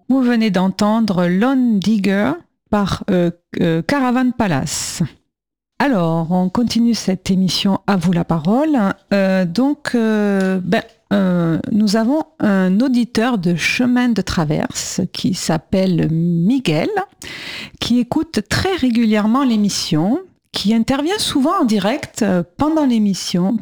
Vous venez d'entendre Lone Digger par Caravan Palace. Alors, on continue cette émission À vous la parole. Nous avons un auditeur de Chemin de Traverse qui s'appelle Miguel, qui écoute très régulièrement l'émission, qui intervient souvent en direct pendant les émissions,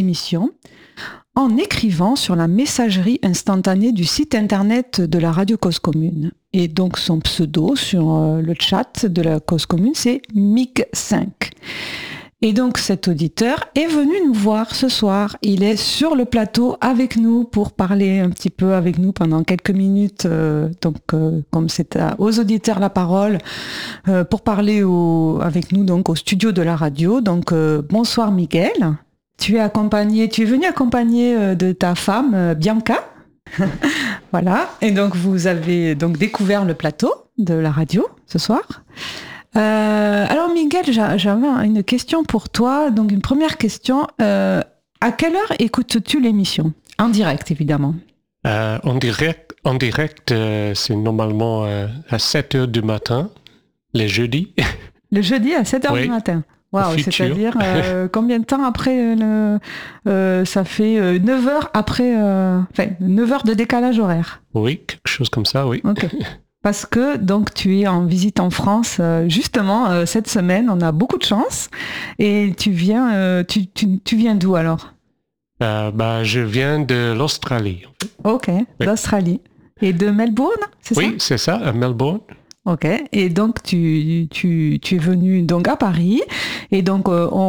en écrivant sur la messagerie instantanée du site internet de la radio Cause Commune. Et donc son pseudo sur le chat de la Cause Commune, c'est MIG5. Et donc cet auditeur est venu nous voir ce soir. Il est sur le plateau avec nous pour parler un petit peu avec nous pendant quelques minutes. Comme c'est aux auditeurs la parole, pour parler avec nous donc au studio de la radio. Donc bonsoir Miguel. Tu es venu accompagné de ta femme Bianca. Voilà. Et donc vous avez donc découvert le plateau de la radio ce soir. Alors Miguel, j'avais une question pour toi. Donc une première question. À quelle heure écoutes-tu l'émission? En direct, évidemment. En direct, c'est normalement à 7h du matin, les jeudis. Le jeudi à 7h du matin. Wow, c'est-à-dire combien de temps après ça fait 9 heures après 9 heures de décalage horaire. Oui, quelque chose comme ça, oui. Ok. Parce que donc tu es en visite en France justement cette semaine, on a beaucoup de chance. Et tu viens d'où alors? Je viens de l'Australie. Ok, oui. D'Australie. Et de Melbourne, c'est ça? Oui, c'est ça, à Melbourne. Ok, et donc tu es venu donc à Paris, et donc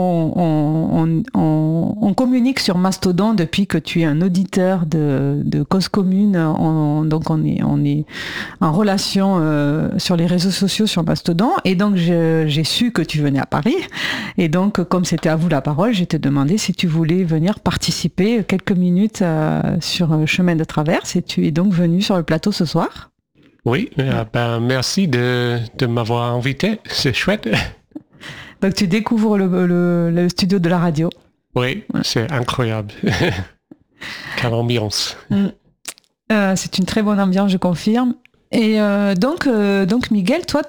on communique sur Mastodon depuis que tu es un auditeur de Cause Commune. Donc on est en relation sur les réseaux sociaux sur Mastodon, et donc j'ai su que tu venais à Paris, et donc comme c'était à vous la parole, j'ai te demandé si tu voulais venir participer quelques minutes sur Chemin de Traverse, et tu es donc venu sur le plateau ce soir. Oui, merci de m'avoir invité, c'est chouette. Donc tu découvres le studio de la radio. Oui, c'est incroyable. Quelle ambiance. C'est une très bonne ambiance, je confirme. Et donc Miguel, toi,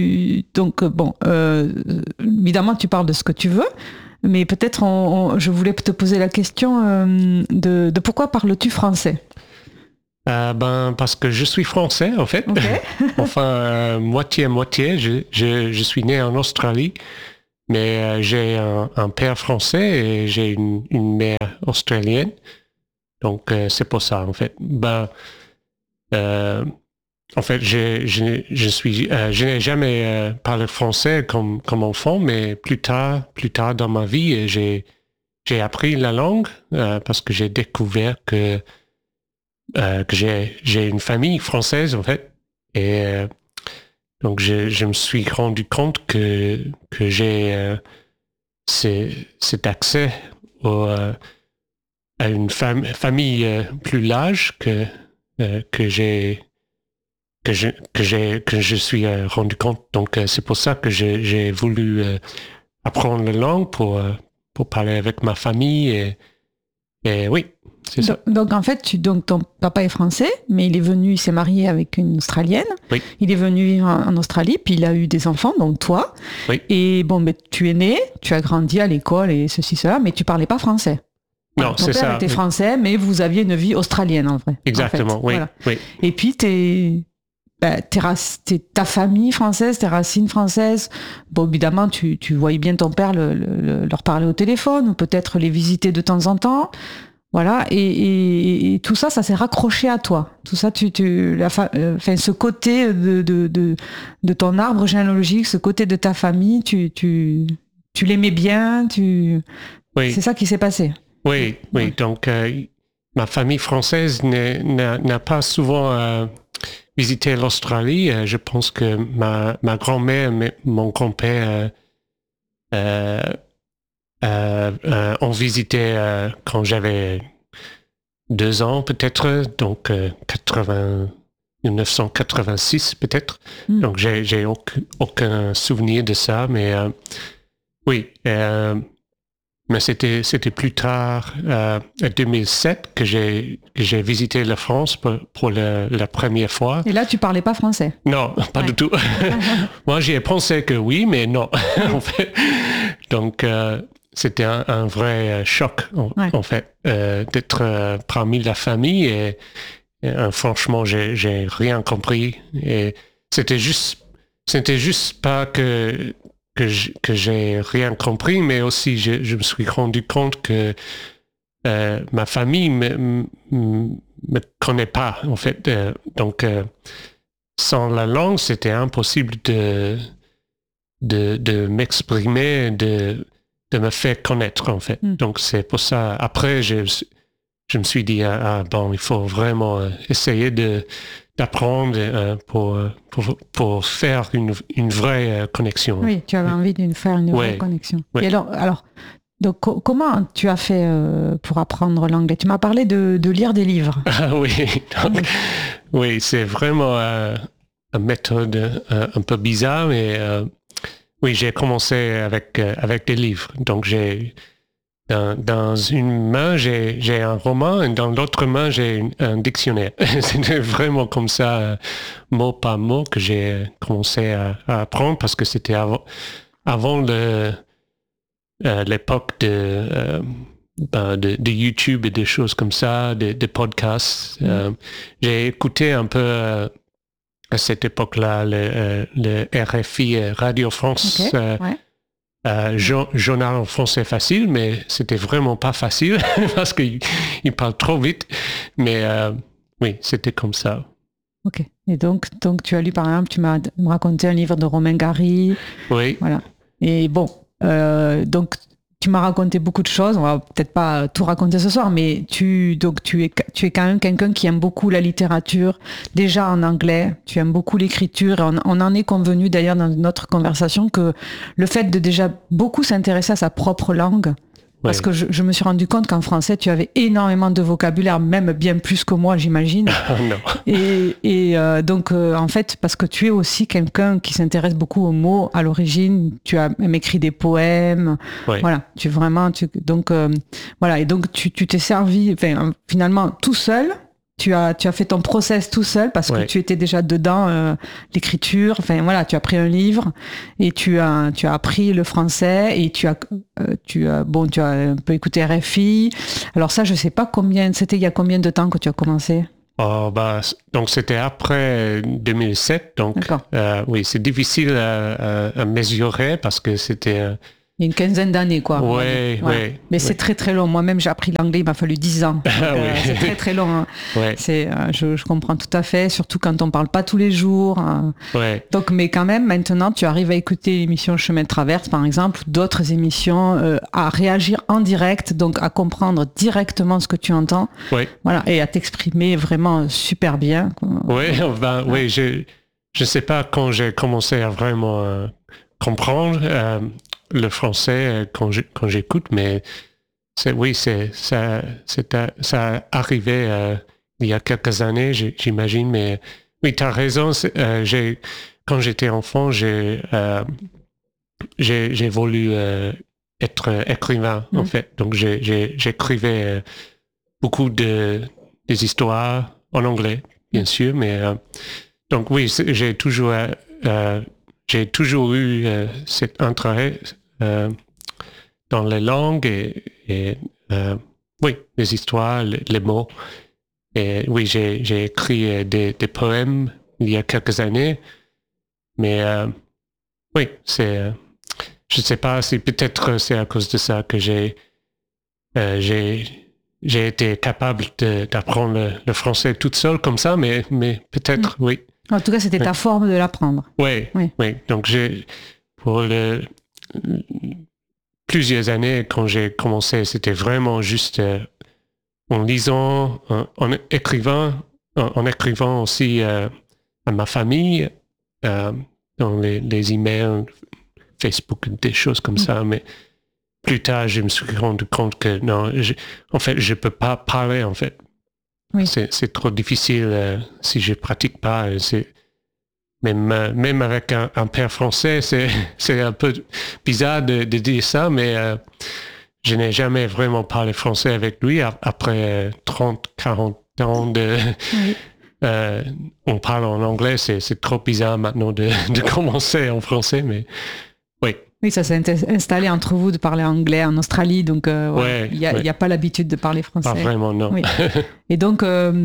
évidemment, tu parles de ce que tu veux, mais peut-être je voulais te poser la question de pourquoi parles-tu français? Parce que je suis français, en fait. Okay. Enfin, moitié-moitié. Je suis né en Australie, mais j'ai un père français et j'ai une mère australienne. Donc, c'est pour ça, en fait. En fait, je n'ai jamais parlé français comme enfant, mais plus tard dans ma vie, j'ai appris la langue parce que j'ai découvert que j'ai une famille française en fait, et donc je me suis rendu compte que j'ai cet accès à une famille plus large que je suis rendu compte. Donc c'est pour ça que j'ai voulu apprendre la langue pour parler avec ma famille, et oui. C'est ça. Donc en fait, ton papa est français, mais il s'est marié avec une Australienne. Oui. Il est venu vivre en Australie, puis il a eu des enfants, donc toi. Oui. Et tu es né, tu as grandi à l'école et ceci, cela, mais tu parlais pas français. Non, c'est ça. Ton père était français, mais vous aviez une vie australienne en vrai. Exactement, en fait. oui, Voilà. Oui. Et puis ta famille française, tes racines françaises. Bon, évidemment, tu voyais bien ton père leur parler au téléphone, ou peut-être les visiter de temps en temps. Voilà, et tout ça s'est raccroché à toi. Tout ça, ce côté de ton arbre généalogique, ce côté de ta famille, tu l'aimais bien, Oui. C'est ça qui s'est passé. Oui. Donc, ma famille française n'a pas souvent visité l'Australie. Je pense que ma grand-mère et mon grand-père ont visité quand j'avais 2 ans peut-être, donc 1986 peut-être. Donc j'ai aucun souvenir de ça, mais oui. mais c'était plus tard, en 2007, que j'ai visité la France pour la première fois. Et là, tu parlais pas français? Non, pas du tout. Moi, j'y ai pensé que oui, mais non. En fait. Donc, c'était un vrai choc, en fait, d'être parmi la famille et franchement, j'ai rien compris. Et c'était juste pas que j'ai rien compris, mais aussi je me suis rendu compte que ma famille me connaît pas, en fait. Donc, sans la langue, c'était impossible de m'exprimer, de me faire connaître, en fait. Donc, c'est pour ça. Après, je me suis dit, bon, il faut vraiment essayer d'apprendre pour faire une vraie connexion. Oui, tu avais envie de faire une vraie connexion. Ouais. Et alors donc, comment tu as fait pour apprendre l'anglais? Tu m'as parlé de lire des livres. Oui, donc, oui, c'est vraiment une méthode un peu bizarre, mais oui, j'ai commencé avec des livres. Donc, dans une main, j'ai un roman et dans l'autre main, j'ai un dictionnaire. C'était vraiment comme ça, mot par mot, que j'ai commencé à apprendre parce que c'était avant l'époque de YouTube et des choses comme ça, des podcasts. J'ai écouté un peu à cette époque-là le RFI, Radio France. Journal en français facile, mais c'était vraiment pas facile parce qu'il parle trop vite. Mais oui, c'était comme ça. Ok. Et donc tu as lu, par exemple, tu m'as raconté un livre de Romain Gary. Oui. Voilà. Et bon, donc tu m'as raconté beaucoup de choses. On va peut-être pas tout raconter ce soir, mais tu es quand même quelqu'un qui aime beaucoup la littérature, déjà en anglais. Tu aimes beaucoup l'écriture. Et on en est convenu d'ailleurs dans notre conversation que le fait de déjà beaucoup s'intéresser à sa propre langue. Parce que je me suis rendu compte qu'en français, tu avais énormément de vocabulaire, même bien plus que moi, j'imagine. Non. Et donc, en fait, parce que tu es aussi quelqu'un qui s'intéresse beaucoup aux mots à l'origine, tu as même écrit des poèmes. Oui. Voilà, donc, voilà. Et donc, tu t'es servi, finalement, tout seul. Tu as fait ton process tout seul parce que tu étais déjà dedans, l'écriture. Enfin voilà, tu as pris un livre et tu as appris le français et tu as un peu écouté RFI. Alors ça, je sais pas c'était il y a combien de temps que tu as commencé? Donc c'était après 2007. Donc oui, c'est difficile à mesurer parce que c'était il y a une quinzaine d'années, quoi. Oui. Mais c'est très, très long. Moi-même, j'ai appris l'anglais, il m'a fallu 10 ans. C'est très, très long. Hein. Je comprends tout à fait, surtout quand on parle pas tous les jours. Donc, mais quand même, maintenant, tu arrives à écouter l'émission Chemin de Traverse, par exemple, ou d'autres émissions, à réagir en direct, donc à comprendre directement ce que tu entends. Voilà, et à t'exprimer vraiment super bien. Oui, je sais pas quand j'ai commencé à vraiment comprendre le français quand j'écoute, mais ça arrivait il y a quelques années, j'imagine, mais oui, tu as raison. Quand j'étais enfant, j'ai voulu être écrivain, en fait. Donc, j'écrivais beaucoup des histoires en anglais, bien sûr, mais donc oui, j'ai toujours eu cet intérêt dans les langues et oui, les histoires, les mots. Et oui, j'ai écrit des poèmes il y a quelques années, mais oui, je ne sais pas si peut-être c'est à cause de ça que j'ai été capable d'apprendre le français toute seule comme ça, mais peut-être, oui. En tout cas, c'était ta forme de l'apprendre. Oui. Donc, pour plusieurs années, quand j'ai commencé, c'était vraiment juste en lisant, en écrivant aussi à ma famille, dans les emails, Facebook, des choses comme ça. Mais plus tard, je me suis rendu compte que non, en fait, je peux pas parler, en fait. C'est trop difficile si je pratique pas. Même avec un père français, c'est un peu bizarre de dire ça, mais je n'ai jamais vraiment parlé français avec lui après 30, 40 ans on parle en anglais, c'est trop bizarre maintenant de commencer en français, mais oui. Oui, ça s'est installé entre vous de parler anglais en Australie, donc il n'y a pas l'habitude de parler français. Pas vraiment, non. Oui. Et donc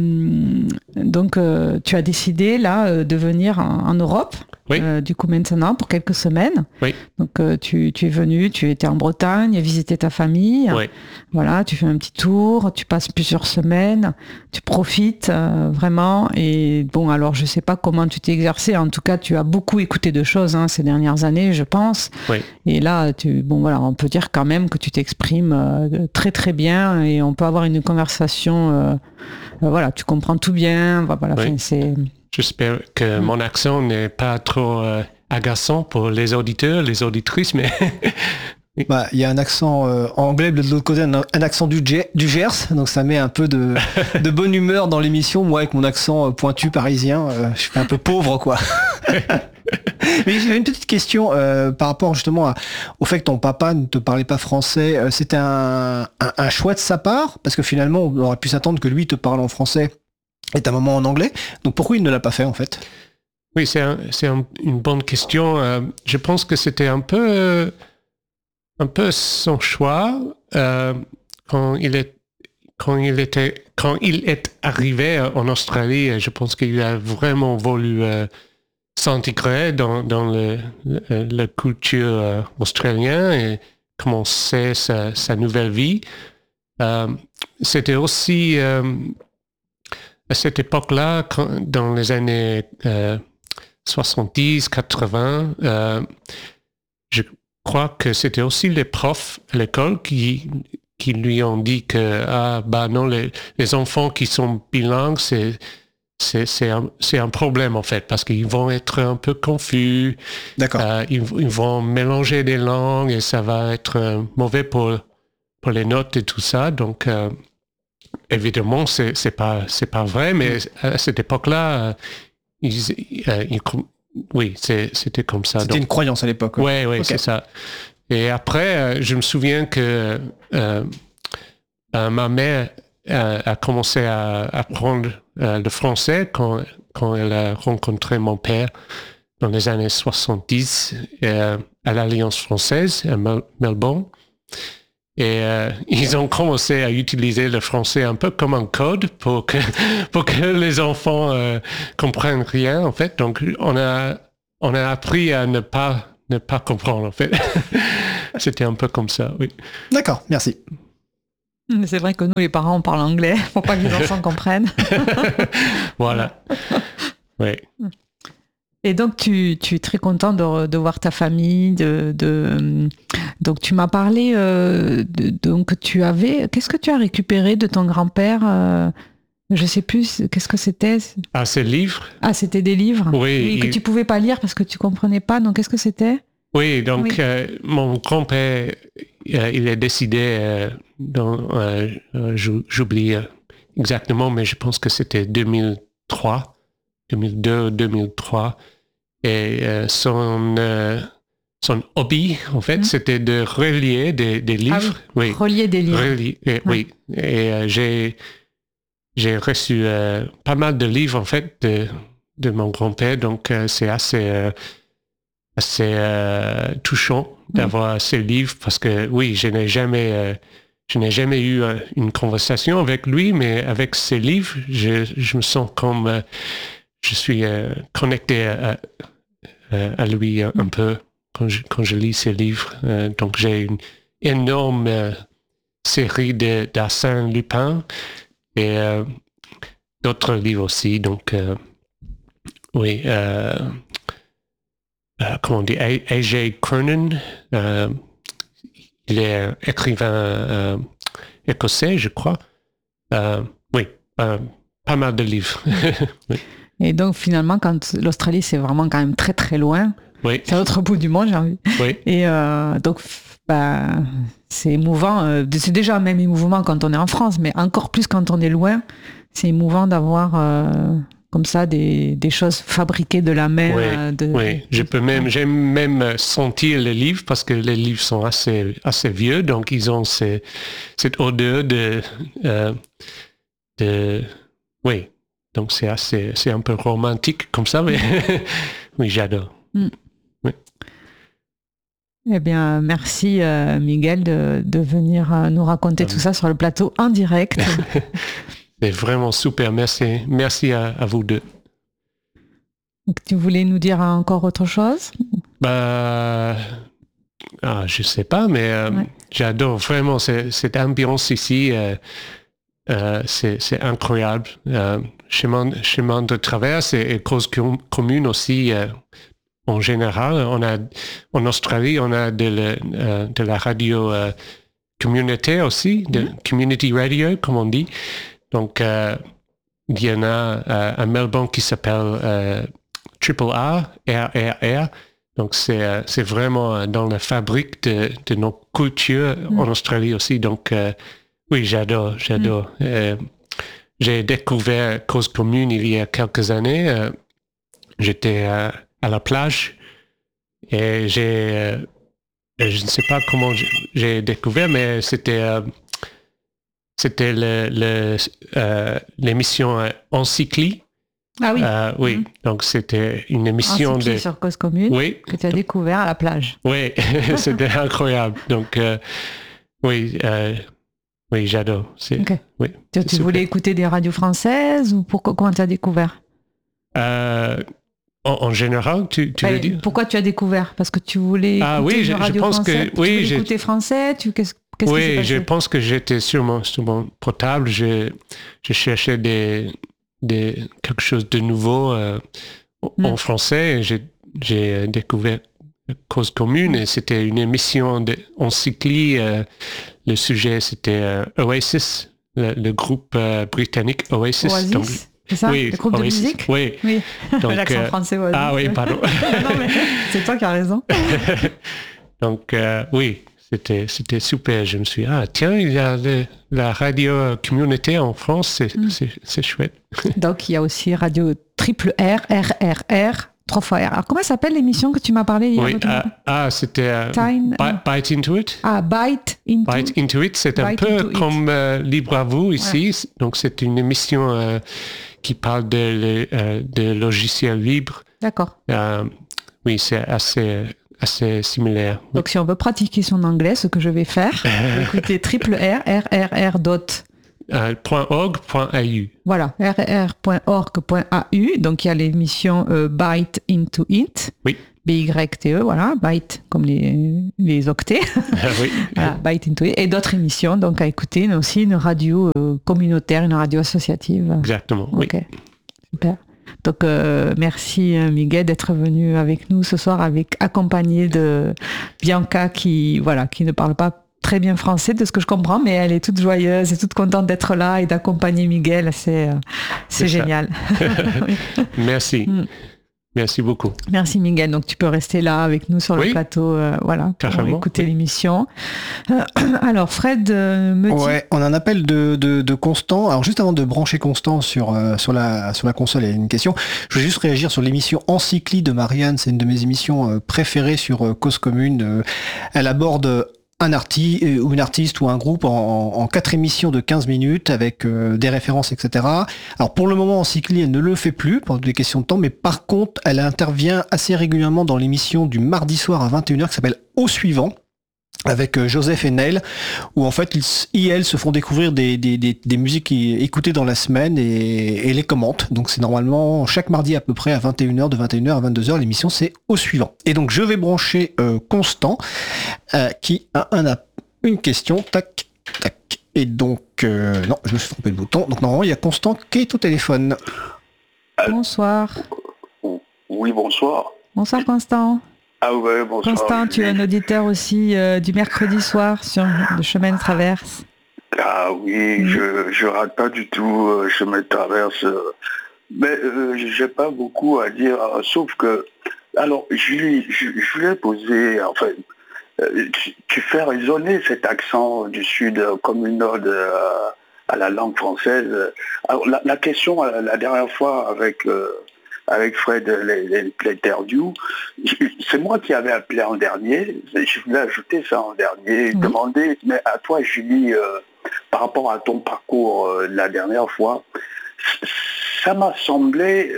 tu as décidé là de venir en Europe, du coup maintenant, pour quelques semaines. Oui. Donc tu es venu, tu étais en Bretagne, visiter ta famille. Oui. Voilà, tu fais un petit tour, tu passes plusieurs semaines, tu profites vraiment. Et bon, alors je ne sais pas comment tu t'es exercé, en tout cas tu as beaucoup écouté de choses ces dernières années, je pense. Oui. Et là, on peut dire quand même que tu t'exprimes très très bien et on peut avoir une conversation. Tu comprends tout bien. Voilà, oui. J'espère que mon accent n'est pas trop agaçant pour les auditeurs, les auditrices, mais... Il y a un accent anglais, de l'autre côté, un accent du Gers, donc ça met un peu de bonne humeur dans l'émission. Moi, avec mon accent pointu parisien, je suis un peu pauvre, quoi. Mais j'ai une petite question par rapport justement au fait que ton papa ne te parlait pas français. C'était un choix de sa part, parce que finalement, on aurait pu s'attendre que lui te parle en français et ta maman en anglais. Donc pourquoi il ne l'a pas fait, en fait? Oui, c'est une bonne question. Je pense que c'était un peu son choix quand il est arrivé en Australie. Je pense qu'il a vraiment voulu s'intégrer dans la culture australienne et commencer sa nouvelle vie. C'était aussi à cette époque-là, dans les années 70, 80, je crois que c'était aussi les profs à l'école qui lui ont dit que non, les enfants qui sont bilingues, c'est un problème en fait, parce qu'ils vont être un peu confus. D'accord. Ils vont mélanger des langues et ça va être mauvais pour les notes et tout ça. Donc évidemment, c'est pas vrai, mais à cette époque-là, oui, c'était comme ça. C'était une croyance à l'époque. Oui, okay. C'est ça. Et après, je me souviens que ma mère a commencé à apprendre le français quand elle a rencontré mon père dans les années 70 à l'Alliance française à Melbourne. Et ils ont commencé à utiliser le français un peu comme un code pour que les enfants comprennent rien, en fait. Donc, on a appris à ne pas comprendre, en fait. C'était un peu comme ça, oui. D'accord, merci. C'est vrai que nous, les parents, on parle anglais pour pas que les enfants comprennent. Voilà. Oui. Et donc, tu es très content de voir ta famille. Donc, tu m'as parlé. Donc, qu'est-ce que tu as récupéré de ton grand-père je sais plus. Qu'est-ce que c'était? Ces livres. Ah, c'était des livres. Oui. Que tu pouvais pas lire parce que tu comprenais pas. Donc, qu'est-ce que c'était? Oui. Donc, mon grand-père, il est décédé. J'oublie exactement, mais je pense que c'était 2003. 2002, 2003. Et son hobby, en fait, c'était de relier des livres. Ah oui, relier des livres. Oui. Et j'ai reçu pas mal de livres, en fait, de mon grand-père. Donc, c'est assez touchant d'avoir ces livres parce que, oui, je n'ai jamais eu une conversation avec lui, mais avec ces livres, je me sens comme... je suis connecté à lui un peu quand je lis ses livres. Donc j'ai une énorme série d'Arsène Lupin et d'autres livres aussi. Donc oui, comment on dit, A.J. Cronin, il est écrivain écossais, je crois. Oui, pas mal de livres. Oui. Et donc, finalement, quand l'Australie, c'est vraiment quand même très, très loin. Oui. C'est à l'autre bout du monde, j'ai envie. Oui. Et donc, c'est émouvant. C'est déjà même émouvant quand on est en France, mais encore plus quand on est loin. C'est émouvant d'avoir comme ça, des choses fabriquées de la main. Oui, j'aime même sentir les livres parce que les livres sont assez vieux, donc ils ont cette odeur oui, donc c'est un peu romantique comme ça, mais oui, j'adore. Oui. Eh bien, merci Miguel de venir nous raconter tout ça sur le plateau en direct. C'est vraiment super, merci à vous deux. Donc, tu voulais nous dire encore autre chose? Je sais pas, mais j'adore vraiment cette ambiance ici. C'est incroyable. Chemin de traverse et cause commune aussi. En général, en Australie, on a de la radio communautaire aussi, de community radio, comme on dit. Donc, il y en a à Melbourne qui s'appelle Triple A, RRR. Donc, c'est vraiment dans la fabrique de nos cultures en Australie aussi. Donc, oui, j'adore. J'ai découvert Cause commune il y a quelques années. J'étais à la plage et je ne sais pas comment j'ai découvert, mais c'était l'émission Encycli. Ah oui. Oui, donc c'était une émission Encycli sur Cause commune que tu as découvert à la plage. Oui, c'était incroyable. Donc, oui, j'adore. Okay. Oui, tu voulais écouter des radios françaises ou comment tu as découvert? En général, tu veux dire? Pourquoi tu as découvert? Parce que tu voulais écouter une radio française? Tu voulais écouter français? Qu'est-ce qui s'est passé? Je pense que j'étais sur mon portable. Je cherchais quelque chose de nouveau en français. Et j'ai découvert Cause commune et c'était une émission d'Encycli. Le sujet, c'était Oasis, le groupe britannique Oasis. Oasis. Donc, c'est ça, oui, le groupe Oasis, de musique? Oui. Donc, l'accent français, Oasis. Ah oui, pardon. Non, mais c'est toi qui as raison. Donc, oui, c'était super. Je me suis dit, tiens, il y a la radio communautaire en France, c'est chouette. Donc, il y a aussi radio triple R, RRR, 3 fois R. Alors, comment s'appelle l'émission que tu m'as parlé hier? C'était Bite Into It. Bite Into It, c'est un peu comme Libre à vous ici. Ouais. Donc, c'est une émission qui parle de logiciels libres. D'accord. Oui, c'est assez similaire. Donc, si on veut pratiquer son anglais, ce que je vais faire, écoutez triple R, RRR. .org.au. Voilà, rr.org.au. Donc, il y a l'émission Byte Into It. Oui. BYTE, voilà, Byte comme les octets. Oui. Voilà, Byte Into It. Et d'autres émissions, donc à écouter, mais aussi une radio communautaire, une radio associative. Exactement, oui. Ok, super. Donc, merci Miguel d'être venu avec nous ce soir, accompagné de Bianca qui ne parle pas très bien français de ce que je comprends, mais elle est toute joyeuse et toute contente d'être là et d'accompagner Miguel. C'est génial. Merci. Merci beaucoup. Merci Miguel. Donc tu peux rester là avec nous sur le plateau, pour écouter l'émission. Alors Fred me dit... Ouais, on a un appel de Constant. Alors juste avant de brancher Constant sur la console, il y a une question. Je veux juste réagir sur l'émission Encycli de Marianne. C'est une de mes émissions préférées sur Cause commune. Elle aborde un artiste ou une artiste ou un groupe en 4 émissions de 15 minutes avec des références, etc. Alors pour le moment, Encycli, elle ne le fait plus pour des questions de temps, mais par contre, elle intervient assez régulièrement dans l'émission du mardi soir à 21h qui s'appelle Au suivant, avec Joseph et Neil, où en fait ils et elles se font découvrir des musiques écoutées dans la semaine et les commentent. Donc c'est normalement chaque mardi à peu près à 21h, de 21h à 22h, l'émission c'est Au suivant. Et donc je vais brancher Constant, qui a une question, tac, tac. Et donc, non, je me suis trompé de bouton. Donc normalement il y a Constant qui est au téléphone. Bonsoir. Oui, bonsoir. Bonsoir Constant. Ah ouais, bonsoir. Constant, tu es un auditeur aussi du mercredi soir sur le chemin de traverse. Ah oui, je rate pas du tout chemin de traverse. Mais j'ai pas beaucoup à dire, sauf que, alors, je lui ai posé, enfin, tu fais résonner cet accent du sud comme une ode à la langue française. Alors, la question, la dernière fois avec Fred, l'interview, c'est moi qui avais appelé en dernier, je voulais ajouter ça en dernier, demander, mais à toi Julie, par rapport à ton parcours la dernière fois, ça m'a semblé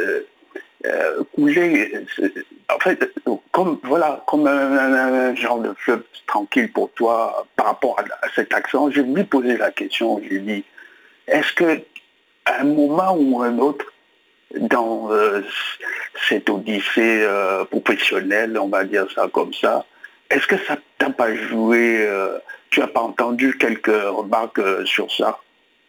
couler, en fait, comme un genre de fleuve tranquille pour toi par rapport à cet accent. Je lui posé la question, je lui dis, est-ce que à un moment ou un autre, dans cette odyssée professionnelle, on va dire ça comme ça, est-ce que ça t'a pas joué, tu n'as pas entendu quelques remarques sur ça?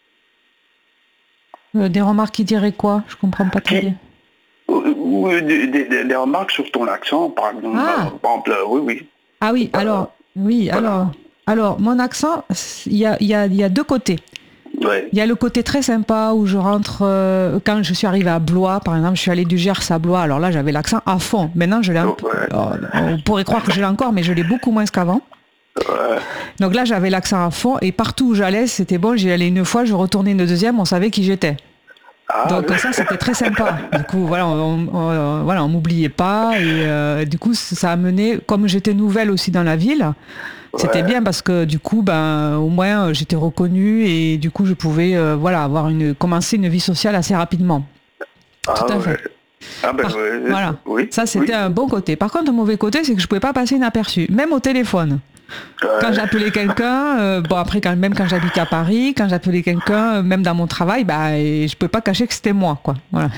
Des remarques qui diraient quoi? Je comprends pas très bien. Ou des remarques sur ton accent, par exemple. Par exemple, oui. Ah oui, alors, voilà. alors, mon accent, il y a deux côtés. Ouais. Il y a le côté très sympa où je rentre, quand je suis arrivée à Blois, par exemple, je suis allée du Gers à Blois, alors là j'avais l'accent à fond. Maintenant je l'ai on pourrait croire que je l'ai encore, mais je l'ai beaucoup moins qu'avant. Ouais. Donc là j'avais l'accent à fond et partout où j'allais c'était bon, j'y allais une fois, je retournais une deuxième, on savait qui j'étais. Donc ça c'était très sympa. Du coup voilà, on m'oubliait pas et du coup ça a mené, comme j'étais nouvelle aussi dans la ville, c'était bien parce que du coup au moins j'étais reconnue et du coup je pouvais commencer une vie sociale assez rapidement. Tout à fait. Voilà. Oui, ça c'était un bon côté. Par contre, un mauvais côté, c'est que je pouvais pas passer inaperçu, même au téléphone. Quand j'appelais quelqu'un, même quand j'habitais à Paris, quand j'appelais quelqu'un, même dans mon travail, je pouvais pas cacher que c'était moi, quoi. Voilà.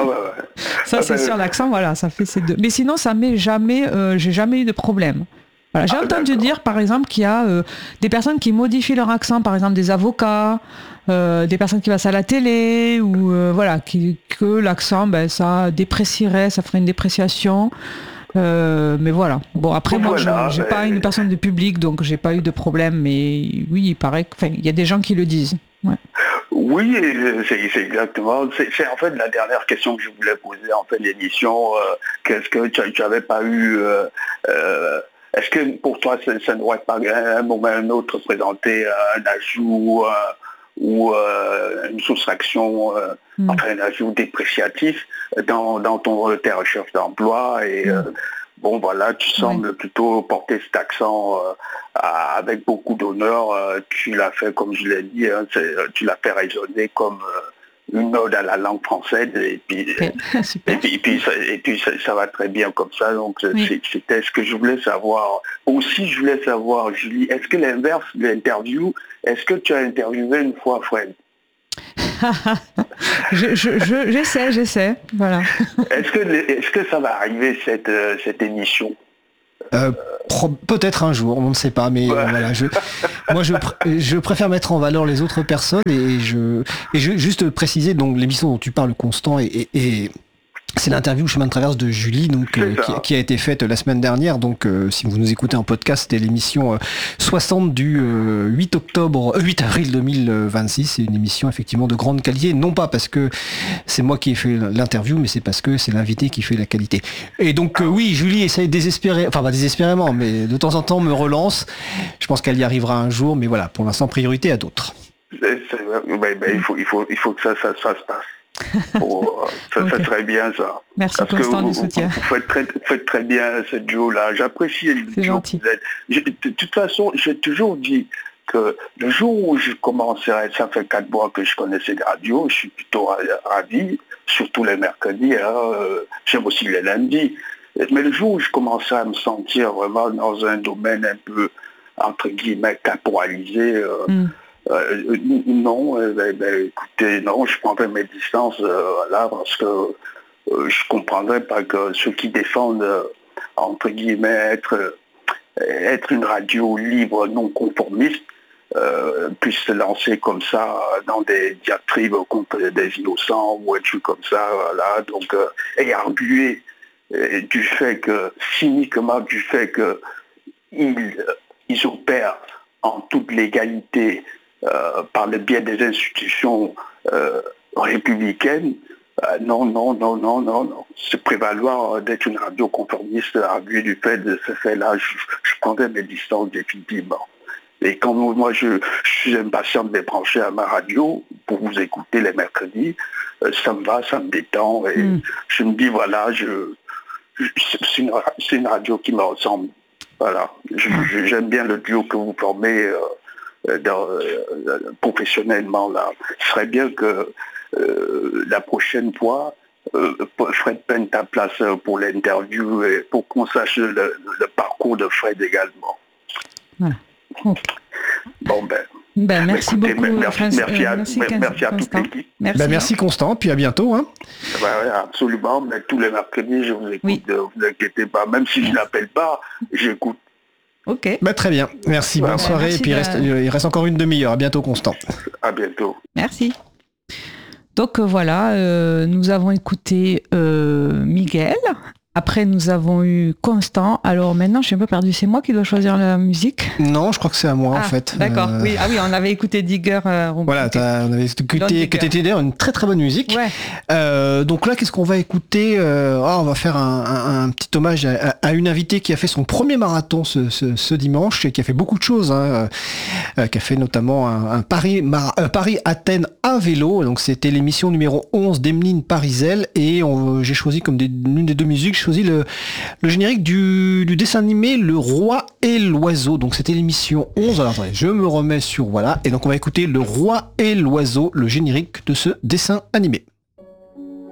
Ça c'est sûr, l'accent, voilà, ça fait ces deux. Mais sinon, ça m'est jamais, j'ai jamais eu de problème. Voilà, j'ai entendu dire, par exemple, qu'il y a des personnes qui modifient leur accent, par exemple des avocats, des personnes qui passent à la télé, ou que l'accent, ça déprécierait, ça ferait une dépréciation. Mais voilà. Bon, après, moi, je n'ai pas une personne de public, donc j'ai pas eu de problème. Mais oui, il paraît qu'il y a des gens qui le disent. Ouais. Oui, c'est exactement. C'est en fait la dernière question que je voulais poser en fait l'émission. Qu'est-ce que tu n'avais pas eu est-ce que pour toi, ça ne devrait pas à un moment ou à un autre présenter un ajout ou une soustraction, enfin un ajout dépréciatif dans tes recherches d'emploi et tu sembles plutôt porter cet accent avec beaucoup d'honneur. Tu l'as fait, comme je l'ai dit, tu l'as fait résonner comme une ode à la langue française et puis ça va très bien comme ça. Donc c'était ce que je voulais savoir. Aussi, je voulais savoir, Julie, est-ce que l'inverse de l'interview, est-ce que tu as interviewé une fois Fred? J'essaie, voilà. Est-ce que ça va arriver cette émission? Peut-être un jour, on ne sait pas, mais voilà. Je préfère mettre en valeur les autres personnes et je juste préciser donc l'émission dont tu parles, Constant, et c'est l'interview Chemin de traverse de Julie, donc qui a été faite la semaine dernière. Donc si vous nous écoutez en podcast, c'était l'émission 60 du 8 avril 2026. C'est une émission effectivement de grande qualité, non pas parce que c'est moi qui ai fait l'interview, mais c'est parce que c'est l'invité qui fait la qualité. Et donc oui, Julie essaye pas désespérément, mais de temps en temps me relance. Je pense qu'elle y arrivera un jour, mais voilà, pour l'instant priorité à d'autres. Il faut que ça se passe. Ça serait bien ça. Merci Constant du soutien. Vous faites très bien ce duo-là. J'apprécie le duo. De toute façon, j'ai toujours dit que le jour où je commencerai, ça fait 4 mois que je connaissais les radios, je suis plutôt ravi, surtout les mercredis, j'aime aussi les lundis. Mais le jour où je commencerai à me sentir vraiment dans un domaine un peu, entre guillemets, caporalisé, non, écoutez, non, je prendrai mes distances là parce que je ne comprendrais pas que ceux qui défendent, entre guillemets, être une radio libre, non conformiste, puissent se lancer comme ça dans des diatribes contre des innocents ou un truc comme ça, voilà, donc, et arguer du fait que, cyniquement, du fait qu'ils opèrent en toute légalité par le biais des institutions républicaines, non. Se prévaloir d'être une radio conformiste, arguer du fait de ce fait-là, je prendrais mes distances définitivement. Et quand moi je suis impatient de débrancher à ma radio pour vous écouter les mercredis, ça me va, ça me détend. Et je me dis, voilà, c'est une radio qui me ressemble. Voilà. J'aime bien le duo que vous formez professionnellement là. Ce serait bien que la prochaine fois, Fred prenne ta place pour l'interview et pour qu'on sache le parcours de Fred également. Voilà. Okay. Bon merci écoutez, beaucoup. Merci à toute l'équipe. Merci Constant, puis à bientôt. Hein. Absolument, mais tous les mercredis, je vous écoute, oui. Ne vous inquiétez pas. Même si je n'appelle pas, j'écoute. Ok. Très bien, merci, bonne soirée. Et puis il reste encore une demi-heure. À bientôt Constant. À bientôt. Merci. Donc voilà, nous avons écouté Miguel. Après, nous avons eu Constant. Alors maintenant, je suis un peu perdu. C'est moi qui dois choisir la musique? Non, je crois que c'est à moi en fait. D'accord. Oui, on avait écouté Digger. Voilà, on avait écouté que t'étais d'ailleurs une très très bonne musique. Ouais. Donc là, qu'est-ce qu'on va écouter? On va faire un petit hommage à une invitée qui a fait son premier marathon ce dimanche et qui a fait beaucoup de choses. Qui a fait notamment un Paris-Athènes à vélo. Donc c'était l'émission numéro 11 d'Emeline Parisel et j'ai choisi comme l'une des deux musiques. J'ai choisi le générique du dessin animé Le Roi et l'Oiseau. Donc c'était l'émission 11. Alors attendez, je me remets sur voilà. Et donc on va écouter Le Roi et l'Oiseau, le générique de ce dessin animé.